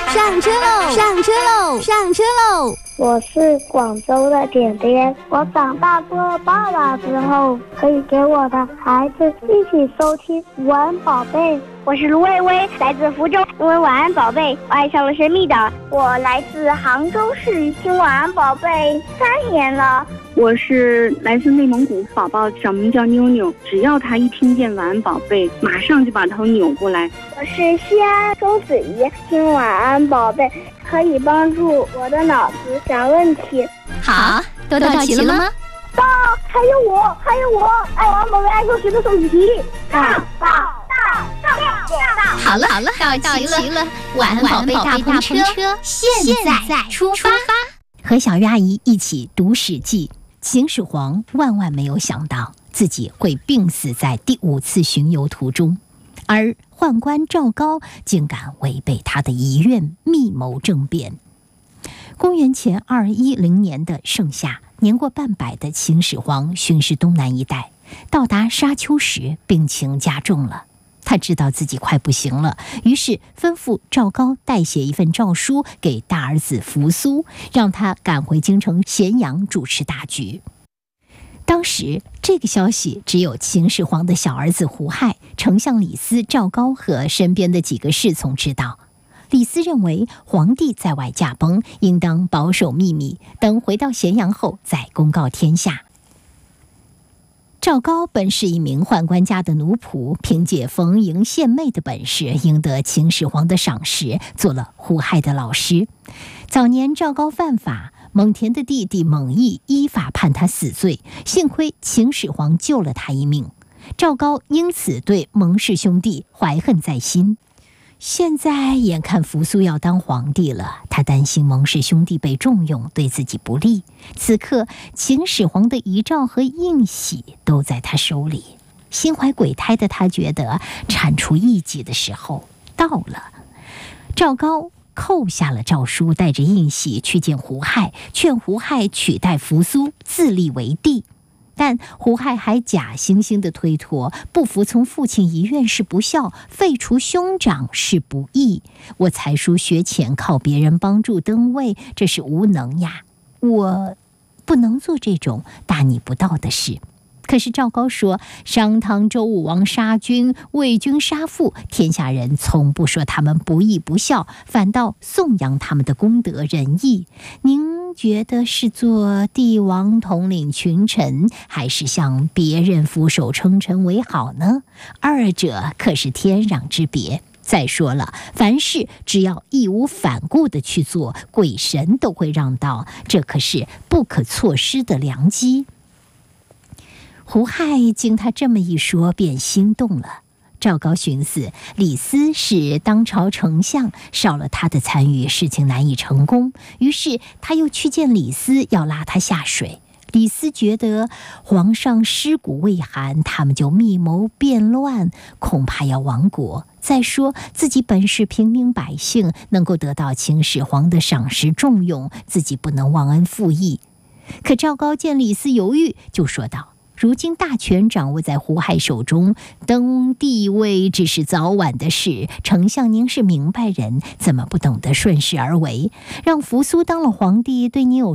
上车喽！上车喽！上车喽！ 我是广州的点点，我长大做了爸爸之后，可以给我的孩子一起收听晚安宝贝。 我是卢薇薇，来自福州，因为晚安宝贝，我爱上了神秘岛。 我来自杭州市，听晚安宝贝3年了。 我是来自内蒙古，宝宝小名叫妞妞，只要他一听见晚安宝贝，马上就把头扭过来。 我是西安周子怡，听晚安宝贝可以帮助我的脑子想问题。 好，都到齐了吗？ 到，还有我，爱晚安宝贝爱数学的数学题。到。 好了，到齐了，晚安宝贝大篷车现在出发。和小鱼阿姨一起读《史记》，秦始皇万万没有想到自己会病死在第5次巡游途中，而宦官赵高竟敢违背他的遗愿，密谋政变。公元前210年的盛夏，年过半百的秦始皇巡视东南一带，到达沙丘时，病情加重了。他知道自己快不行了，于是吩咐赵高代写一份诏书给大儿子扶苏，让他赶回京城咸阳主持大局。当时这个消息只有秦始皇的小儿子胡亥、丞相李斯、赵高和身边的几个侍从知道。李斯认为皇帝在外驾崩，应当保守秘密，等回到咸阳后再公告天下。赵高本是一名宦官家的奴仆，凭借逢迎献媚的本事，赢得秦始皇的赏识，做了胡亥的老师。早年赵高犯法，蒙恬的弟弟蒙毅依法判他死罪，幸亏秦始皇救了他一命。赵高因此对蒙氏兄弟怀恨在心。现在眼看扶苏要当皇帝了，他担心蒙氏兄弟被重用对自己不利。此刻秦始皇的遗诏和印玺都在他手里，心怀鬼胎的他觉得铲除异己的时候到了。赵高扣下了诏书，带着印玺去见胡亥，劝胡亥取代扶苏，自立为帝。但胡亥还假惺惺地推脱，不服从父亲遗愿是不孝，废除兄长是不义。我才疏学浅，靠别人帮助登位，这是无能呀，我不能做这种大逆不道的事。可是赵高说，商汤周武王杀君，魏君杀父，天下人从不说他们不义不孝，反倒颂扬他们的功德仁义。您觉得是做帝王统领群臣，还是向别人俯首称臣为好呢？二者可是天壤之别。再说了，凡事只要义无反顾地去做，鬼神都会让道，这可是不可错失的良机。胡亥经他这么一说，便心动了。赵高寻思，李斯是当朝丞相，少了他的参与，事情难以成功。于是他又去见李斯，要拉他下水。李斯觉得皇上尸骨未寒，他们就密谋变乱，恐怕要亡国。再说自己本是平民百姓，能够得到秦始皇的赏识重用，自己不能忘恩负义。可赵高见李斯犹豫，就说道，如今大权掌握在胡亥手中，登帝位只是早晚的事。丞相您是明白人，怎么不懂得顺势而为？让扶苏当了皇帝，对你有